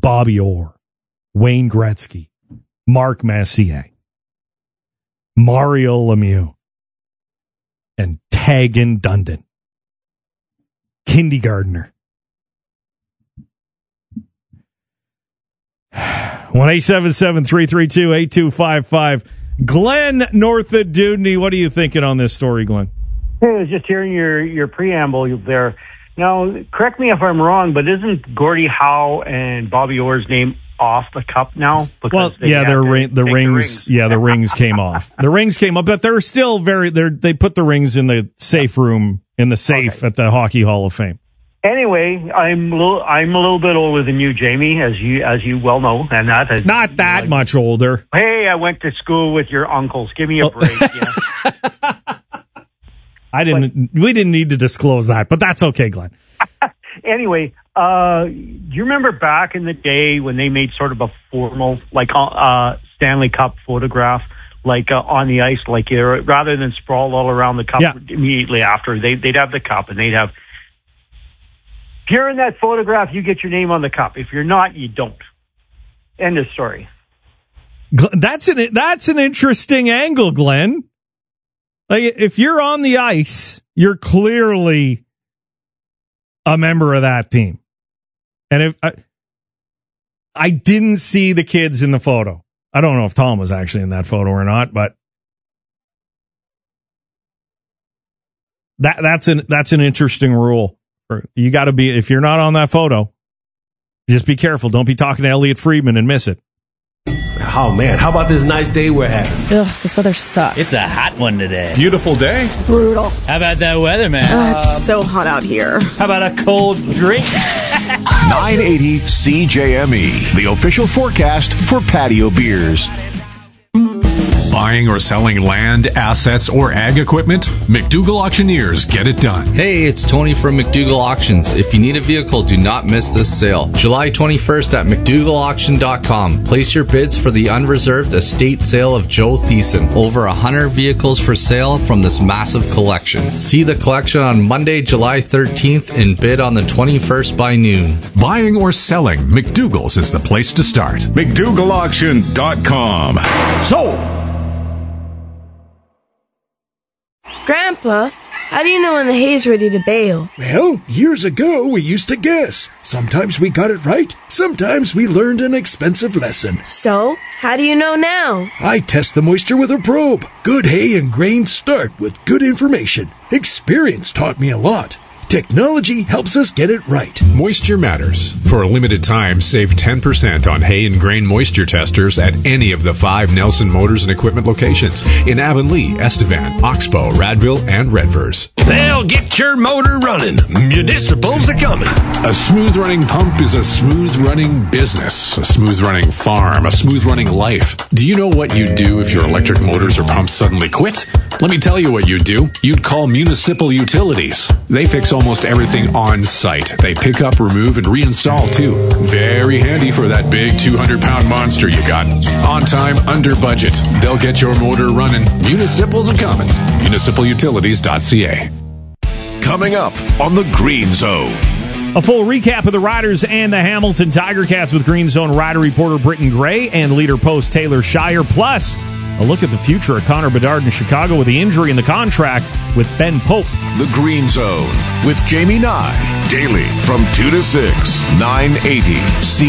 Bobby Orr, Wayne Gretzky, Mark Messier, Mario Lemieux, and Tegan Dundon. Kindergartner. 1-877-332-8255. Glenn, north of Dudney. What are you thinking on this story, Glenn? Hey, I was just hearing your preamble there. Now, correct me if I'm wrong, but isn't Gordie Howe and Bobby Orr's name off the cup now? Well, yeah, the rings. Yeah, the rings came off. The rings came up, but they're still they put the rings in the safe room, in the safe at the Hockey Hall of Fame. Anyway, I'm a little bit older than you, Jamie, as you well know, and that is not that much older. Hey, I went to school with your uncles. Give me a break. Yeah. We didn't need to disclose that, but that's okay, Glenn. Anyway, do you remember back in the day when they made sort of a formal, Stanley Cup photograph, on the ice, rather than sprawl all around the cup immediately after, they'd have the cup and they'd have, if you're in that photograph, you get your name on the cup. If you're not, you don't. End of story. That's an interesting angle, Glenn. If you're on the ice, you're clearly a member of that team. And if I didn't see the kids in the photo. I don't know if Tom was actually in that photo or not, but that's an interesting rule. You got to be, if you're not on that photo, just be careful. Don't be talking to Elliot Friedman and miss it. Oh, man. How about this nice day we're having? Ugh, this weather sucks. It's a hot one today. Beautiful day. Brutal. How about that weather, man? It's so hot out here. How about a cold drink? 980 CJME, the official forecast for patio beers. Buying or selling land, assets, or ag equipment? McDougall Auctioneers get it done. Hey, it's Tony from McDougall Auctions. If you need a vehicle, do not miss this sale. July 21st at McDougallAuction.com. Place your bids for the unreserved estate sale of Joe Thiessen. Over 100 vehicles for sale from this massive collection. See the collection on Monday, July 13th and bid on the 21st by noon. Buying or selling, McDougall's is the place to start. McDougallAuction.com. Sold! Grandpa, how do you know when the hay's ready to bale? Well, years ago we used to guess. Sometimes we got it right, sometimes we learned an expensive lesson. So, how do you know now? I test the moisture with a probe. Good hay and grain start with good information. Experience taught me a lot. Technology helps us get it right. Moisture matters. For a limited time, save 10% on hay and grain moisture testers at any of the 5 Nelson Motors and Equipment locations in Avonlea, Estevan, Oxbow, Radville, and Redvers. They'll get your motor running. Municipals are coming. A smooth-running pump is a smooth-running business, a smooth-running farm, a smooth-running life. Do you know what you'd do if your electric motors or pumps suddenly quit? Let me tell you what you'd do. You'd call Municipal Utilities. They fix almost everything on site. They pick up, remove, and reinstall too. Very handy for that big 200-pound monster you got. On time, under budget. They'll get your motor running. Municipals are coming. MunicipalUtilities.ca. Coming up on the Green Zone. A full recap of the Riders and the Hamilton Tiger Cats with Green Zone Rider reporter Britton Gray and leader post Taylor Shire. Plus, a look at the future of Connor Bedard in Chicago with the injury in the contract with Ben Pope. The Green Zone with Jamie Nye. Daily from 2 to 6, 980 C.